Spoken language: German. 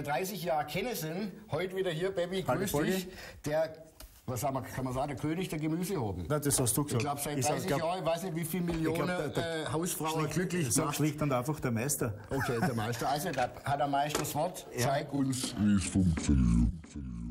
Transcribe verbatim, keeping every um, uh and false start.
dreißig Jahren kennen sind, heute wieder hier, Baby, grüß dich, der, was sagen wir, kann man sagen, der König der Gemüsehoben. Nein, das hast du gesagt. Ich glaube, seit dreißig Jahren, ich weiß nicht, wie viele Millionen glaub, der, der, äh, Hausfrauen glücklich macht. Schlicht und einfach der Meister. Okay, der Meister. Also, da hat der Meister das Wort. Ja. Zeig uns, wie es funktioniert.